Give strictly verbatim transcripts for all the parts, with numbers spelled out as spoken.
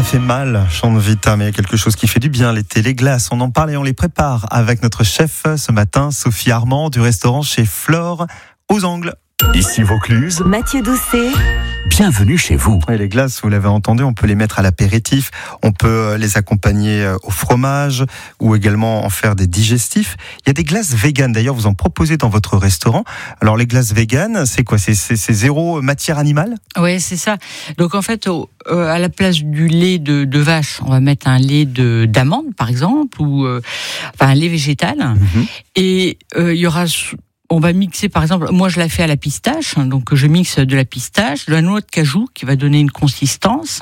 fait mal, chante Vita, mais il y a quelque chose qui fait du bien l'été, les glaces. On en parle et on les prépare avec notre chef ce matin, Sophie Armand, du restaurant chez Flore aux Angles. Ici Vaucluse, Mathieu Doucet. Bienvenue chez vous. Et les glaces, vous l'avez entendu, on peut les mettre à l'apéritif, on peut les accompagner au fromage ou également en faire des digestifs. Il y a des glaces véganes, d'ailleurs, vous en proposez dans votre restaurant. Alors les glaces véganes, c'est quoi ? C'est, c'est, c'est zéro matière animale ? Oui, c'est ça. Donc en fait, au, euh, à la place du lait de, de vache, on va mettre un lait de, d'amande, par exemple, ou euh, enfin un lait végétal. Mm-hmm. Et euh, il y aura... On va mixer, par exemple, moi je la fais à la pistache, donc je mixe de la pistache, de la noix de cajou qui va donner une consistance,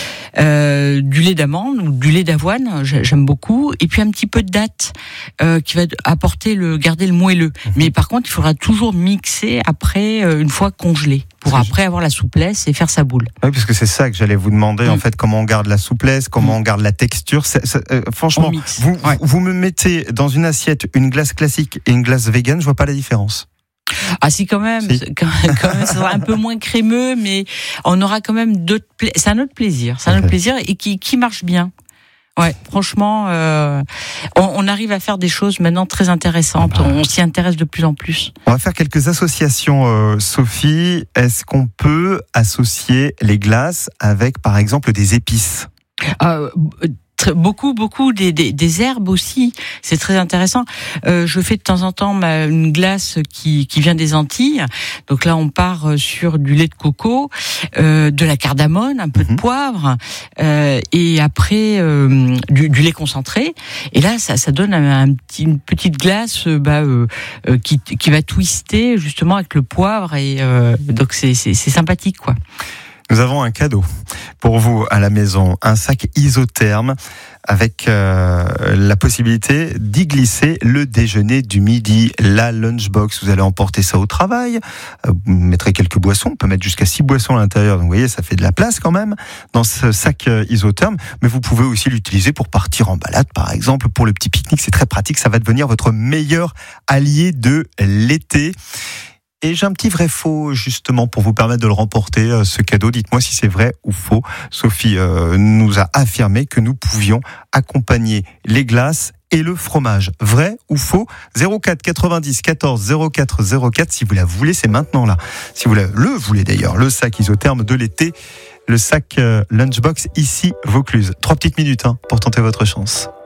euh, du lait d'amande ou du lait d'avoine, j'aime beaucoup, et puis un petit peu de dattes euh, qui va apporter le, garder le moelleux. Mmh. Mais par contre, il faudra toujours mixer après, euh, une fois congelé, pour c'est après avoir la souplesse et faire sa boule. Oui, parce que c'est ça que j'allais vous demander, mmh. en fait, comment on garde la souplesse, comment mmh. on garde la texture. C'est, c'est, euh, franchement, vous, ouais. vous, vous me mettez dans une assiette une glace classique et une glace végane, je vois pas la différence. Ah si, quand même, si. Quand, quand même, ça sera un peu moins crémeux, mais on aura quand même d'autres pla- c'est un autre plaisir, c'est un autre plaisir et qui, qui marche bien. Ouais, franchement, euh, on, on arrive à faire des choses maintenant très intéressantes. Ah bah. On s'y intéresse de plus en plus. On va faire quelques associations, euh, Sophie. Est-ce qu'on peut associer les glaces avec, par exemple, des épices ? euh, Beaucoup, beaucoup des, des, des herbes aussi. C'est très intéressant. Euh, je fais de temps en temps ma, une glace qui, qui vient des Antilles. Donc là, on part sur du lait de coco, euh, de la cardamone, un peu mmh. de poivre, euh, et après euh, du, du lait concentré. Et là, ça, ça donne un, un petit, une petite glace bah, euh, euh, qui, qui va twister justement avec le poivre. Et euh, donc c'est, c'est, c'est sympathique, quoi. Nous avons un cadeau pour vous à la maison, un sac isotherme avec euh, la possibilité d'y glisser le déjeuner du midi, la lunchbox. Vous allez emporter ça au travail, vous mettrez quelques boissons, on peut mettre jusqu'à six boissons à l'intérieur, donc vous voyez, ça fait de la place quand même dans ce sac isotherme, mais vous pouvez aussi l'utiliser pour partir en balade par exemple, pour le petit pique-nique, c'est très pratique, ça va devenir votre meilleur allié de l'été. Et j'ai un petit vrai-faux, justement, pour vous permettre de le remporter, euh, ce cadeau. Dites-moi si c'est vrai ou faux. Sophie euh, nous a affirmé que nous pouvions accompagner les glaces et le fromage. Vrai ou faux ? zéro quatre quatre-vingt-dix quatorze zéro quatre zéro quatre. Si vous la voulez, c'est maintenant là. Si vous la, le voulez d'ailleurs, le sac isotherme de l'été, le sac euh, Lunchbox ici Vaucluse. Trois petites minutes hein, pour tenter votre chance.